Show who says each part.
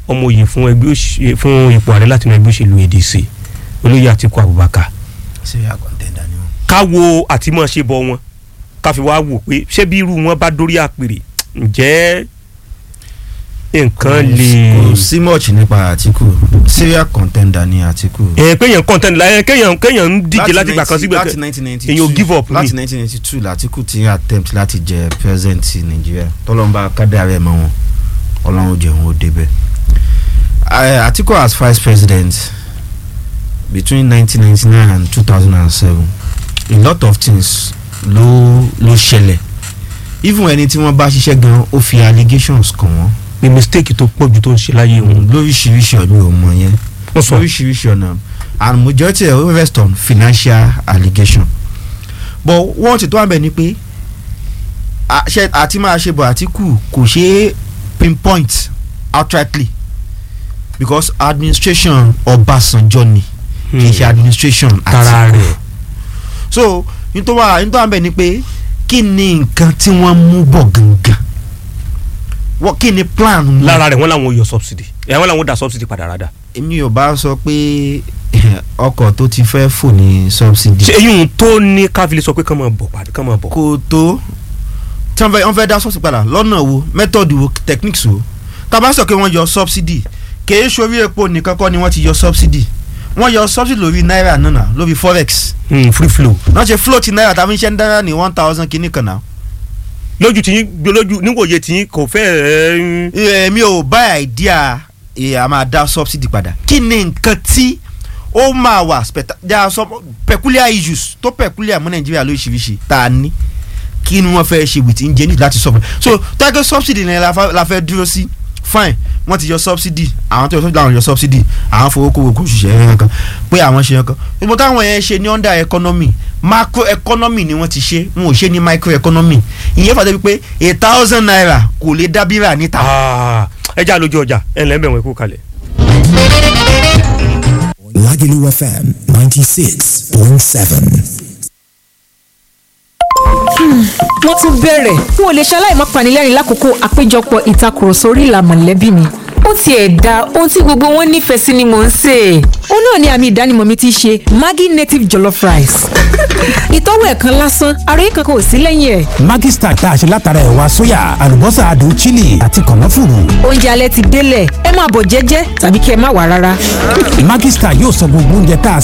Speaker 1: ọmọ òye fún ipò ààrẹ láti inú ẹgbẹ́ òṣèlú ADC olóyè Àtíkù Abubakar
Speaker 2: serial contender ni wọn.
Speaker 1: ká wo àtìmọ̀ ṣe bọ̀ wọn ká fi wá wò pé ṣé bí irú wọn bá dórí àpèrè ǹjẹ́ nǹkan lè.
Speaker 2: kò sí much nípa Àtíkù serial contender ni Àtíkù.
Speaker 1: kéèyàn contender láyé kéèyàn ń díje láti gbà kan síbẹ̀
Speaker 2: láti 1992
Speaker 1: èèyàn give up ni.
Speaker 2: láti 1992 l'Àtíkù ti attempt láti jẹ president Nàìjíríà tọ́lọ́mbà kádàrá ẹ̀ mọ́ wọn ọlọ́run jẹun ó débẹ̀. Àtíkù as vice president between 1999 and 2007 a lot of things ló ṣẹlẹ̀ even ẹni tí wọ́n bá ṣiṣẹ́ gan ó fi allegations kàn wọ́n.
Speaker 1: ni mistake tó pọ̀ jù tó ń ṣe láyé wọn.
Speaker 2: lóríṣiríṣi ọ̀nà ò mọ̀ yẹn lóríṣiríṣi ọ̀nà and majority of rest on financial allegation but wọ́n ti tó àbẹ̀ ni pé àti máa ṣe bọ̀ Àtíkù kò ṣe é pinpoint outrightly because administration Ọbásanjọ́ ni kì í ṣe administration Àtíkù so nítorí àbẹ̀ ni pé kí ni nǹkan tí wọ́n mú bọ̀ gangan wọ́n kí ni plan.
Speaker 1: lára rẹ̀ wọ́n làwọn yọ subsidy wọ́n làwọn dá subsidy padà rádà.
Speaker 2: èmi ò bá sọ pé ọkọ̀ tó ti fẹ́ fò ní subsidy.
Speaker 1: ṣé eyín tó ní káfílẹ̀ sọ pé kán máa bọ̀ padà kán máa bọ̀.
Speaker 2: kò tó tí wọ́n fẹ́ dá subsidy padà lọ́nà wo method wo techniques wo tá a bá sọ pé wọ́n yọ subsidy kèé sórí epo nìkan kọ́ ni wọ́n ti yọ subsidy wọ́n yọ subsidy lórí náírà náà lórí forex.
Speaker 1: free flow.
Speaker 2: wọ́n ṣe flow ti náírà tàbí ṣe ń dára ní 1000 kìíní kan náà.
Speaker 1: lójú tí lójú níwòye tí kò fẹ́.
Speaker 2: èmi ò bá idea a máa dá subsidy padà kí ni nǹkan tí ó máa wà peculiar issues tó peculiar mọ́ Nàìjíríà lóríṣiríṣi tá a ní kí ni wọ́n fẹ́ ṣe with ingenuity láti sọ so target subsidy ni la fẹ́ dúró sí fine wọ́n ti yọ subsidy àwọn tó yọ subsidy àwọn yọ subsidy àwọn fowó kówó kó ṣiṣẹ́ yẹn kan pé àwọn ṣe yẹn kan ìmọ̀ táwọn yẹn ṣe ní under economy macro economy ni wọ́n ti ṣe wọn ò ṣe ní micro economy ìyẹn fàdé wípé 1000 naira kò lè dábìrà níta.
Speaker 1: ẹ já lójú ọjà ẹ lẹ́ bẹ̀rẹ̀ kú kalẹ̀.
Speaker 3: Lagelu FM 96.7.
Speaker 4: wọ́n tún bẹ̀rẹ̀ n ò lè ṣaláì má panilẹ́rìn lákòókò àpéjọpọ̀ ìtakùrọ̀sọ orí ìlà mọ̀lẹ́bí mi ó tiẹ̀ da ohun tí gbogbo wọn nífẹ̀ẹ́ sí ni mò ń sè. ó náà ni àmì ìdánimọ̀ mi ti ṣe Maggi native jollof rice. ìtọ́wò ẹ̀kan lásán àròyé kankan ò sí lẹ́yìn ẹ̀.
Speaker 3: Maggi Star tá a ṣe látara ẹ̀wà sóyà àlùbọ́sà adùn chili àti kànáfùrù.
Speaker 4: oúnjẹ alẹ́ ti délẹ̀ ẹ máa bọ̀ jẹ́jẹ́ tàbí kí ẹ má wá rárá.
Speaker 3: Maggi Star yóò sọ gbogbo oúnjẹ tá a